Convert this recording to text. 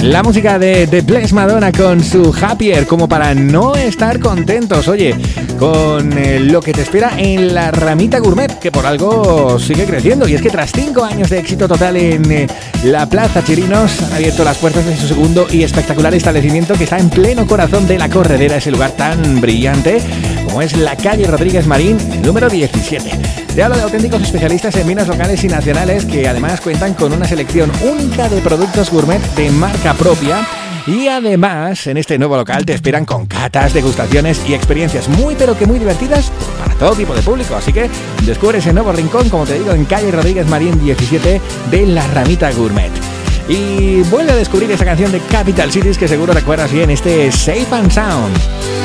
La música de The Blessed Madonna con su Happier, como para no estar contentos, oye, con lo que te espera en la Ramita Gourmet, que por algo sigue creciendo. Y es que tras 5 años de éxito total en la Plaza Chirinos, han abierto las puertas de su segundo y espectacular establecimiento que está en pleno corazón de la Corredera, ese lugar tan brillante como es la calle Rodríguez Marín, número 17. Te hablo de auténticos especialistas en vinos locales y nacionales que además cuentan con una selección única de productos gourmet de marca propia. Y además, en este nuevo local te esperan con catas, degustaciones y experiencias muy pero que muy divertidas para todo tipo de público. Así que descubre ese nuevo rincón, como te digo, en calle Rodríguez Marín 17 de la Ramita Gourmet. Y vuelve a descubrir esa canción de Capital Cities que seguro recuerdas bien, este Safe and Sound.